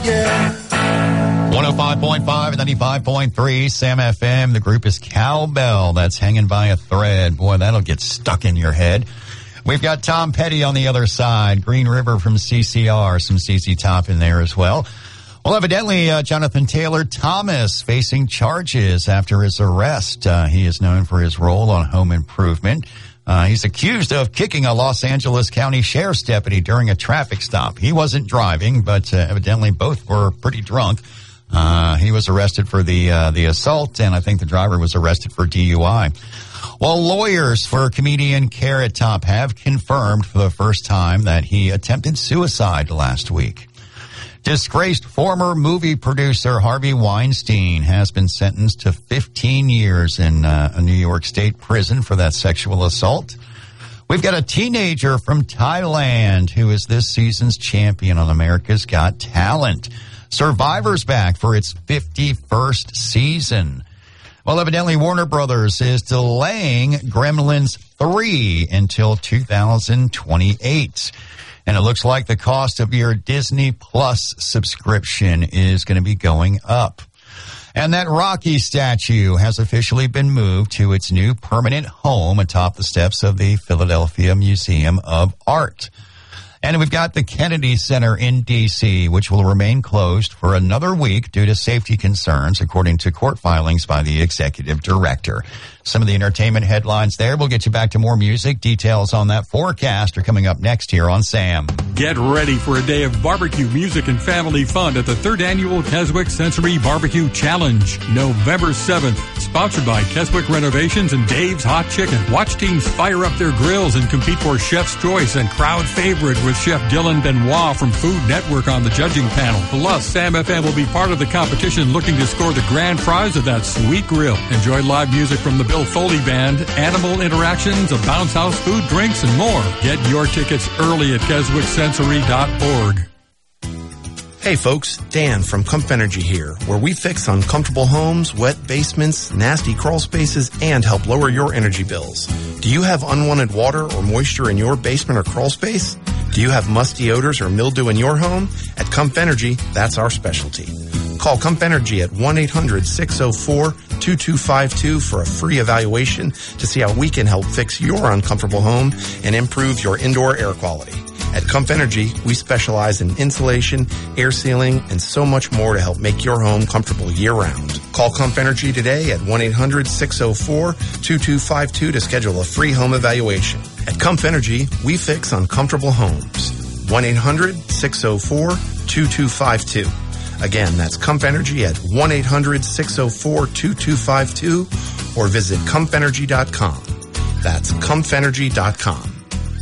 Yeah. 105.5 and 95.3 Sam FM. The group is Cowbell. That's Hanging by a Thread. Boy, that'll get stuck in your head. We've got Tom Petty on the other side. Green River from CCR. Some CC Top in there as well. Well, evidently, Jonathan Taylor Thomas facing charges after his arrest. He is known for his role on Home Improvement. He's accused of kicking a Los Angeles County Sheriff's deputy during a traffic stop. He wasn't driving, but evidently both were pretty drunk. He was arrested for the assault, and I think the driver was arrested for DUI. Well, lawyers for comedian Carrot Top have confirmed for the first time that he attempted suicide last week. Disgraced former movie producer Harvey Weinstein has been sentenced to 15 years in a New York State prison for that sexual assault. We've got a teenager from Thailand who is this season's champion on America's Got Talent. Survivor's back for its 51st season. Well, evidently Warner Brothers is delaying Gremlins 3 until 2028. And it looks like the cost of your Disney Plus subscription is going to be going up. And that Rocky statue has officially been moved to its new permanent home atop the steps of the Philadelphia Museum of Art. And we've got the Kennedy Center in D.C., which will remain closed for another week due to safety concerns, according to court filings by the executive director. Some of the entertainment headlines there. We'll get you back to more music. Details on that forecast are coming up next here on Sam. Get ready for a day of barbecue, music, and family fun at the 3rd Annual Keswick Sensory Barbecue Challenge, November 7th. Sponsored by Keswick Renovations and Dave's Hot Chicken. Watch teams fire up their grills and compete for Chef's Choice and Crowd Favorite with Chef Dylan Benoit from Food Network on the judging panel. Plus, Sam FM will be part of the competition looking to score the grand prize of that sweet grill. Enjoy live music from the Bill Foley Band, animal interactions, a bounce house, food, drinks, and more. Get your tickets early at KeswickSensory.org. Hey folks, Dan from Comf Energy here, where we fix uncomfortable homes, wet basements, nasty crawl spaces, and help lower your energy bills. Do you have unwanted water or moisture in your basement or crawl space? Do you have musty odors or mildew in your home? At Comf Energy, that's our specialty. Call Comf Energy at 1-800-604-2252 for a free evaluation to see how we can help fix your uncomfortable home and improve your indoor air quality. At Comf Energy, we specialize in insulation, air sealing, and so much more to help make your home comfortable year-round. Call Comf Energy today at 1-800-604-2252 to schedule a free home evaluation. At Comf Energy, we fix uncomfortable homes. 1-800-604-2252. Again, that's Comf Energy at 1-800-604-2252 or visit comfenergy.com. That's comfenergy.com.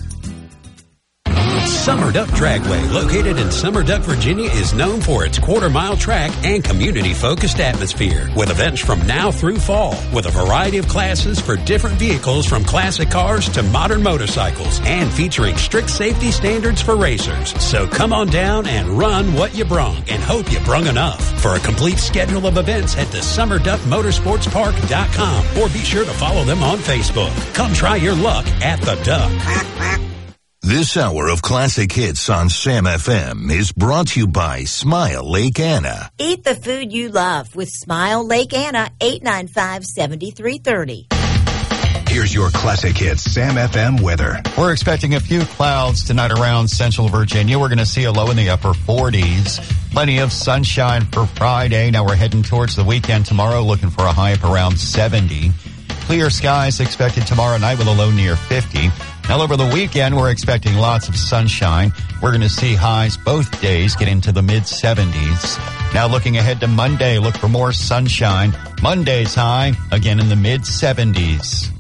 Summer Duck Trackway, located in Summer Duck, Virginia, is known for its quarter-mile track and community-focused atmosphere, with events from now through fall, with a variety of classes for different vehicles from classic cars to modern motorcycles, and featuring strict safety standards for racers. So come on down and run what you brung, and hope you brung enough. For a complete schedule of events, head to SummerDuckMotorsportsPark.com, or be sure to follow them on Facebook. Come try your luck at the Duck. This hour of classic hits on Sam FM is brought to you by Smile Lake Anna. Eat the food you love with Smile Lake Anna, 895-7330. Here's your classic hits Sam FM weather. We're expecting a few clouds tonight around central Virginia. We're going to see a low in the upper 40s. Plenty of sunshine for Friday. Now we're heading towards the weekend tomorrow, looking for a high of around 70. Clear skies expected tomorrow night with a low near 50. Now, over the weekend, we're expecting lots of sunshine. We're going to see highs both days get into the mid-70s. Now, looking ahead to Monday, look for more sunshine. Monday's high, again in the mid-70s.